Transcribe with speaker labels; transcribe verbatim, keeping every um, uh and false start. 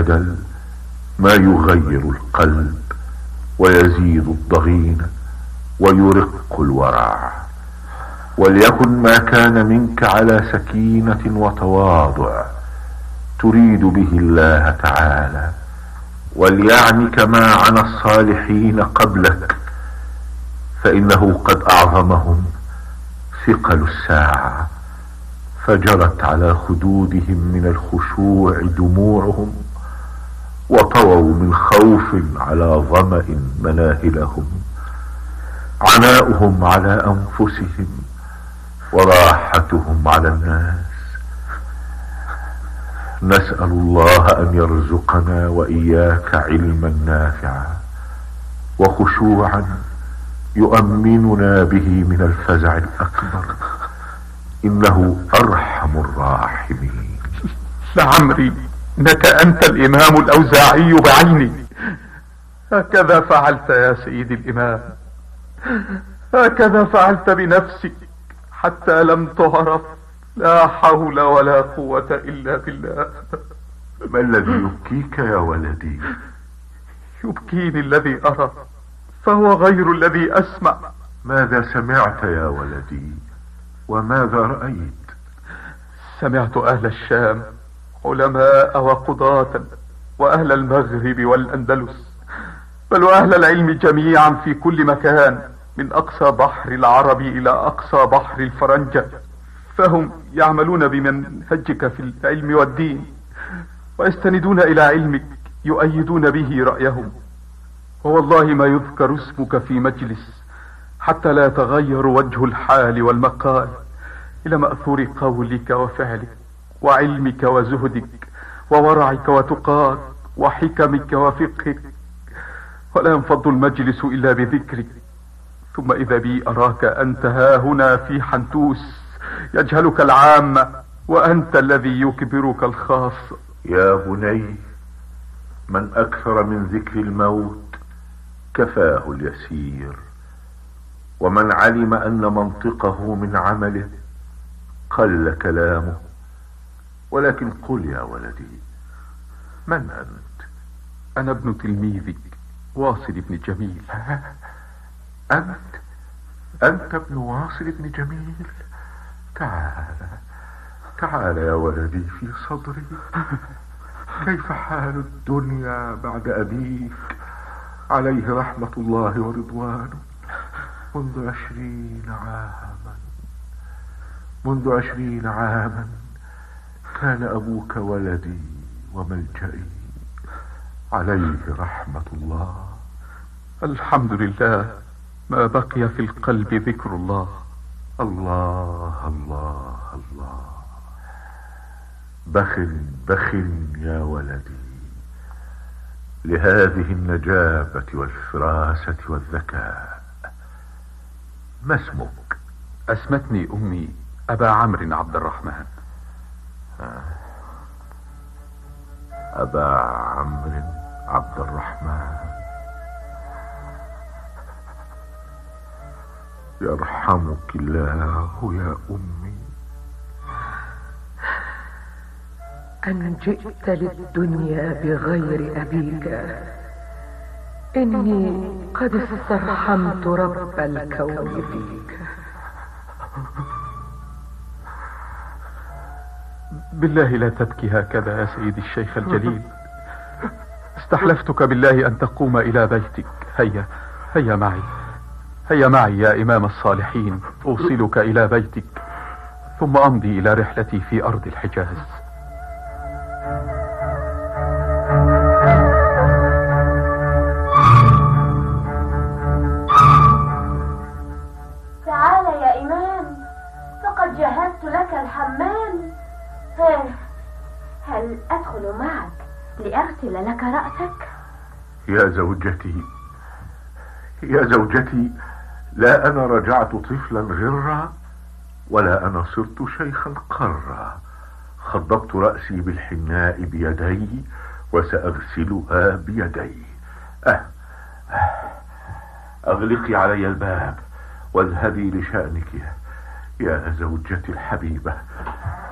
Speaker 1: الجدل ما يغير القلب ويزيد الضغين ويرق الورع. وليكن ما كان منك على سكينة وتواضع تريد به الله تعالى، وليعنك ما عن الصالحين قبلك، فإنه قد أعظمهم ثقل الساعة، فجرت على خدودهم من الخشوع دموعهم، وطووا من خوف على ظمأ مناهلهم. عناؤهم على أنفسهم وراحتهم على الناس. نسأل الله أن يرزقنا وإياك علما نافعا وخشوعا يؤمننا به من الفزع الأكبر، إنه أرحم الراحمين.
Speaker 2: لعمري إنك أنت الإمام الأوزاعي بعيني. هكذا فعلت يا سيدي الإمام، هكذا فعلت بنفسك حتى لم تعرف. لا حول ولا قوة إلا بالله.
Speaker 1: ما الذي يبكيك يا ولدي؟
Speaker 2: يبكيني الذي أرى، فهو غير الذي أسمع.
Speaker 1: ماذا سمعت يا ولدي وماذا رأيت؟
Speaker 2: سمعت أهل الشام علماء وقضاة، وأهل المغرب والأندلس، بل وأهل العلم جميعا في كل مكان، من أقصى بحر العرب إلى أقصى بحر الفرنجة، فهم يعملون بمنهجك في العلم والدين، ويستندون إلى علمك يؤيدون به رأيهم. ووالله ما يذكر اسمك في مجلس حتى لا يتغير وجه الحال والمقال إلى مأثور قولك وفعلك وعلمك وزهدك وورعك وتقاك وحكمك وفقهك، ولا ينفض المجلس إلا بذكرك. ثم إذا بي أراك أنت ها هنا في حنتوس يجهلك العامة، وأنت الذي يكبرك الخاص.
Speaker 1: يا بني، من أكثر من ذكر الموت كفاه اليسير، ومن علم أن منطقه من عمله قل كلامه. ولكن قل يا ولدي، من أنت؟
Speaker 2: أنا ابن تلميذك واصل بن جميل.
Speaker 1: أنت أنت ابن واصل بن جميل؟ تعال تعال يا ولدي في صدري. كيف حال الدنيا بعد أبيك عليه رحمة الله ورضوانه؟ منذ عشرين عاما منذ عشرين عاما كان أبوك ولدي وملجئي عليه رحمة الله.
Speaker 2: الحمد لله، ما بقي في القلب ذكر الله.
Speaker 1: الله الله الله. بخ بخ يا ولدي لهذه النجابة والفراسة والذكاء. ما اسمك؟
Speaker 2: أسمتني أمي أبا عمرو عبد الرحمن.
Speaker 1: أبا عمرو عبد الرحمن، يرحمك الله يا أمي.
Speaker 3: أن جئت للدنيا بغير أبيك، إني قد استرحمت رب الكون فيك.
Speaker 2: بالله لا تبكي هكذا يا سيدي الشيخ الجليل. استحلفتك بالله أن تقوم إلى بيتك. هيا هيا معي، هيا معي يا إمام الصالحين، أوصلك إلى بيتك ثم أمضي إلى رحلتي في أرض الحجاز.
Speaker 4: تعال يا إمام، فقد جهزت لك الحمام. هل أدخل معك لأغسل لك رأسك؟
Speaker 1: يا زوجتي يا زوجتي، لا أنا رجعت طفلا غرا، ولا أنا صرت شيخا قرا. خضبت رأسي بالحناء بيدي وسأغسلها بيدي. أه أه أغلقي علي الباب واذهبي لشأنك يا زوجتي الحبيبة.